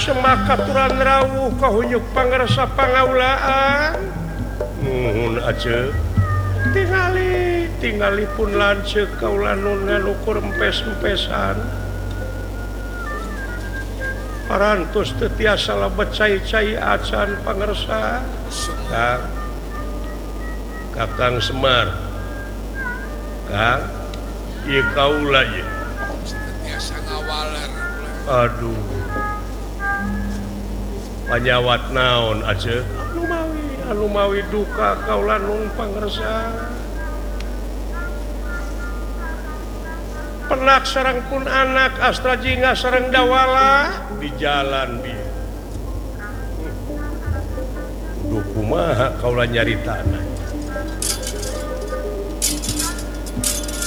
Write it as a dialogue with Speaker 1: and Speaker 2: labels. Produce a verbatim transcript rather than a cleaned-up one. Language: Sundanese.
Speaker 1: semakaturan rawuh kahunyuk pangrasa pangaulaan nuhun aja tingali tingali pun lanceuk kaula nun ngalukur empes-empesan parantos teu tiasa lebet cai-cai acan pangrasa Kang Kakang Semar Kang ieu kaula ye
Speaker 2: biasa ngawaler
Speaker 1: aduh panyawat naon aja anu mawi anu mawi duka kaula nun pangrasa penak sareng pun anak astra jingga sareng dawala di jalan bi duh kumaha kaula nyari tanah